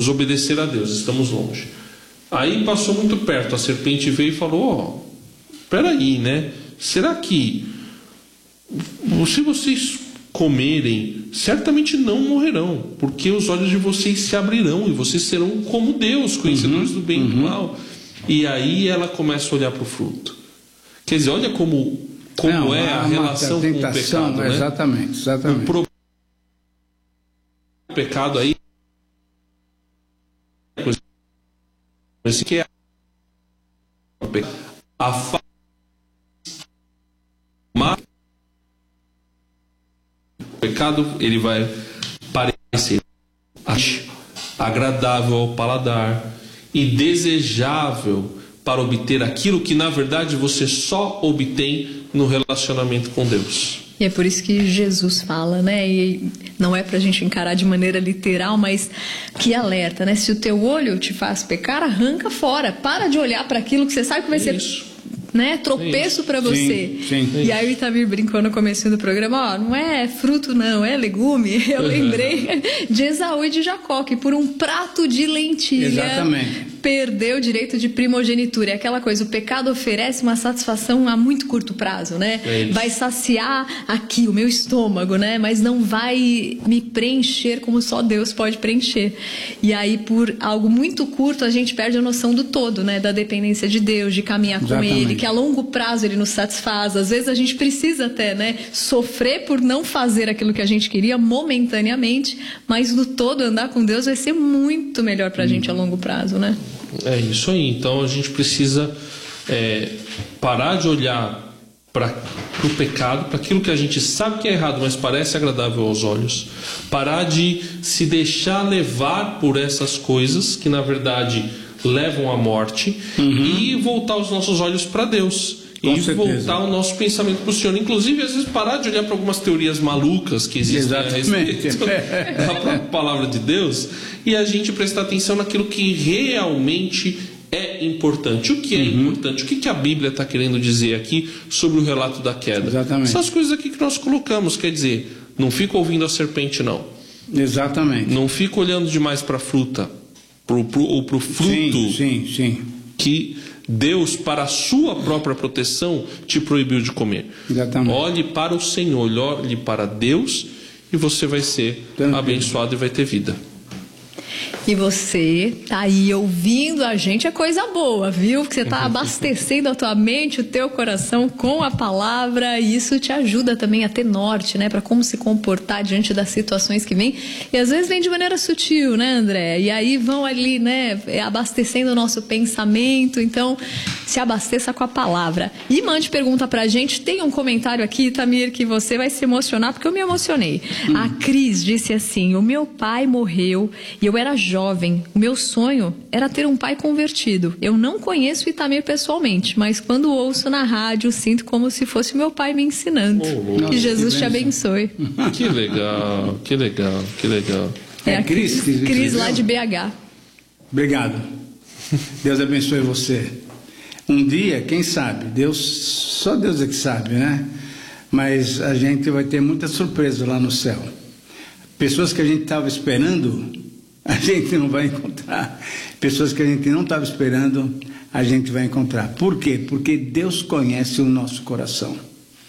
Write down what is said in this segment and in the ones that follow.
desobedecer a Deus, estamos longe. Aí passou muito perto, a serpente veio e falou: peraí, né? Será que se vocês comerem, certamente não morrerão, porque os olhos de vocês se abrirão e vocês serão como Deus, conhecedores do bem e do mal. E aí ela começa a olhar para o fruto. Quer dizer, olha como é a relação com o pecado, né? Exatamente. O pecado aí, que é a o pecado, ele vai parecer agradável ao paladar e desejável para obter aquilo que na verdade você só obtém no relacionamento com Deus. E é por isso que Jesus fala, né? E não é pra gente encarar de maneira literal, mas que alerta, né? Se o teu olho te faz pecar, arranca fora. Para de olhar para aquilo que você sabe que vai ser, né, tropeço para você. Sim. E aí o Itamir brincou no começo do programa, não é fruto não, é legume. Eu lembrei de Esaú e de Jacó, que por um prato de lentilha perdeu o direito de primogenitura. É aquela coisa, o pecado oferece uma satisfação a muito curto prazo, né? Vai saciar aqui o meu estômago, né? Mas não vai me preencher como só Deus pode preencher. E aí, por algo muito curto, a gente perde a noção do todo, né? Da dependência de Deus, de caminhar com Ele, que a longo prazo Ele nos satisfaz. Às vezes a gente precisa até, né, sofrer por não fazer aquilo que a gente queria momentaneamente, mas no todo andar com Deus vai ser muito melhor pra gente a longo prazo, né? É isso aí. Então a gente precisa parar de olhar para o pecado, para aquilo que a gente sabe que é errado, mas parece agradável aos olhos. Parar de se deixar levar por essas coisas que na verdade levam à morte, e voltar os nossos olhos para Deus. Voltar o nosso pensamento para o Senhor. Inclusive, às vezes, parar de olhar para algumas teorias malucas que existem a respeito da própria palavra de Deus, e a gente prestar atenção naquilo que realmente é importante. O que é importante? O que a Bíblia está querendo dizer aqui sobre o relato da queda? Essas coisas aqui que nós colocamos. Quer dizer, não fica ouvindo a serpente, não. Não fica olhando demais para a fruta, ou para o fruto que Deus, para a sua própria proteção, te proibiu de comer. Olhe para o Senhor, olhe para Deus, e você vai ser abençoado e vai ter vida. E você tá aí ouvindo a gente, é coisa boa, viu? Porque você tá abastecendo a tua mente, o teu coração com a palavra, e isso te ajuda também a ter norte, né? Para como se comportar diante das situações que vêm. E às vezes vem de maneira sutil, né, André? E aí vão ali, né, abastecendo o nosso pensamento. Então, se abasteça com a palavra. E mande pergunta pra gente. Tem um comentário aqui, Itamir, que você vai se emocionar, porque eu me emocionei. A Cris disse assim: o meu pai morreu e eu era jovem. O meu sonho era ter um pai convertido. Eu não conheço o Itamir pessoalmente, mas quando ouço na rádio, sinto como se fosse o meu pai me ensinando. Que Jesus te abençoe. Que legal, que legal, que legal. É a Cris lá de BH. Obrigado. Deus abençoe você. Um dia, quem sabe, só Deus é que sabe, né? Mas a gente vai ter muita surpresa lá no céu. Pessoas que a gente estava esperando, a gente não vai encontrar. Pessoas que a gente não estava esperando, a gente vai encontrar. Por quê? Porque Deus conhece o nosso coração.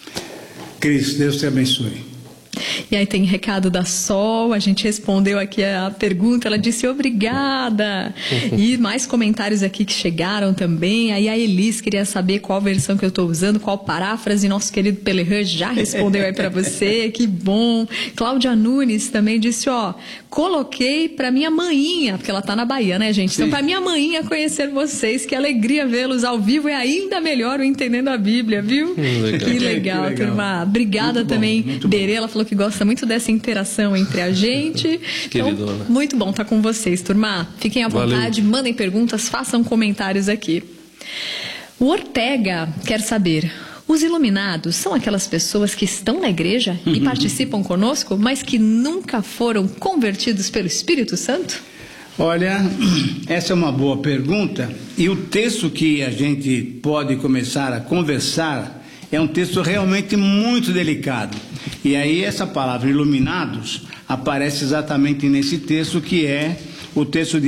Cris, Deus te abençoe. E aí tem recado da Sol, a gente respondeu aqui a pergunta, ela disse obrigada. E mais comentários aqui que chegaram também. Aí a Elis queria saber qual versão que eu estou usando, qual paráfrase. Nosso querido Pelerran já respondeu aí para você, que bom. Cláudia Nunes também disse, coloquei para minha maninha, porque ela tá na Bahia, né, gente? Então, para minha maninha conhecer vocês, que alegria vê-los ao vivo, e ainda melhor o Entendendo a Bíblia, viu? Que legal, turma. Obrigada também, Berê, ela falou que gosta muito dessa interação entre a gente. Então, muito bom estar com vocês, turma. Fiquem à vontade, mandem perguntas, façam comentários aqui. O Ortega quer saber: os iluminados são aquelas pessoas que estão na igreja e participam conosco, mas que nunca foram convertidos pelo Espírito Santo? Olha, essa é uma boa pergunta, e o texto que a gente pode começar a conversar é um texto realmente muito delicado. E aí essa palavra iluminados aparece exatamente nesse texto, que é o texto de